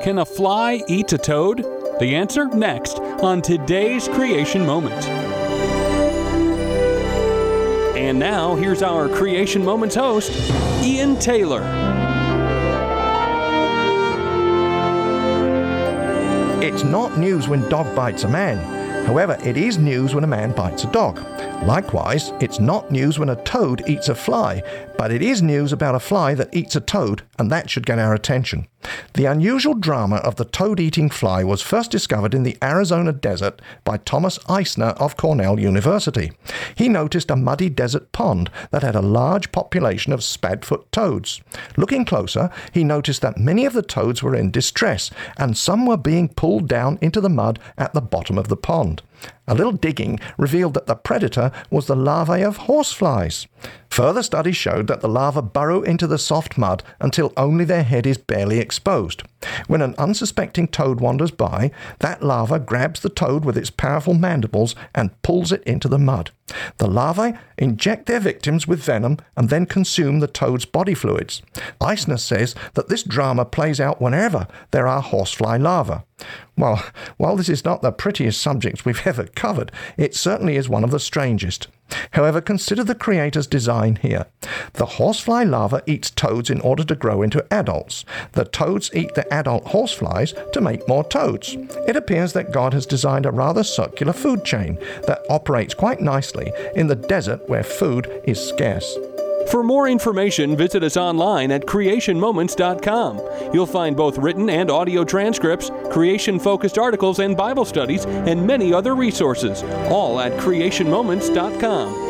Can a fly eat a toad? The answer next on today's Creation Moment. And now, here's our Creation Moments host, Ian Taylor. It's not news when dog bites a man. However, it is news when a man bites a dog. Likewise, it's not news when a toad eats a fly, but it is news about a fly that eats a toad, and that should get our attention. The unusual drama of the toad-eating fly was first discovered in the Arizona desert by Thomas Eisner of Cornell University. He noticed a muddy desert pond that had a large population of spadfoot toads. Looking closer, he noticed that many of the toads were in distress, and some were being pulled down into the mud at the bottom of the pond. A little digging revealed that the predator was the larvae of horseflies. Further studies showed that the larvae burrow into the soft mud until only their head is barely exposed. When an unsuspecting toad wanders by, that larva grabs the toad with its powerful mandibles and pulls it into the mud. The larvae inject their victims with venom and then consume the toad's body fluids. Eisner says that this drama plays out whenever there are horsefly larvae. Well, while this is not the prettiest subject we've ever covered, it certainly is one of the strangest. However, consider the creator's design here. The horsefly larva eats toads in order to grow into adults. The toads eat the adult horseflies to make more toads. It appears that God has designed a rather circular food chain that operates quite nicely in the desert where food is scarce. For more information, visit us online at creationmoments.com. You'll find both written and audio transcripts, creation-focused articles and Bible studies, and many other resources, all at creationmoments.com.